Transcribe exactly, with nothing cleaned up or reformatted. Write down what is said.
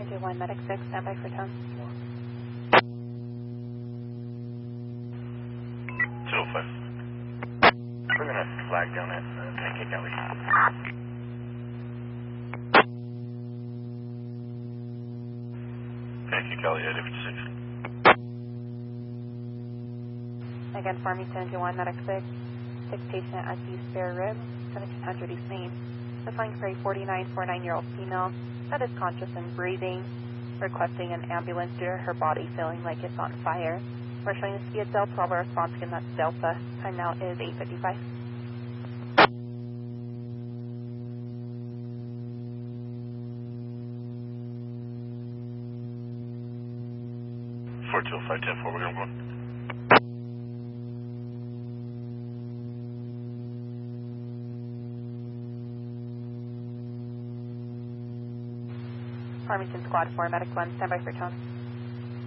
two one, Medic six, stand by for tone. two oh five. We're going to flag down at uh, Pancake Alley. Pancake Alley, Area fifty-six. Again, Farmington two one, Medic six, six patient at the spare rib, seventeen hundred East Main. The flying for a forty-nine, forty-nine-year-old female that is conscious and breathing, requesting an ambulance due to her body feeling like it's on fire. We're showing this to be a Delta Bravo response, again that's Delta. Time now is eight fifty-five. four two five, ten four, we're going to go. Farmington Squad four, Medic one, stand by for tone.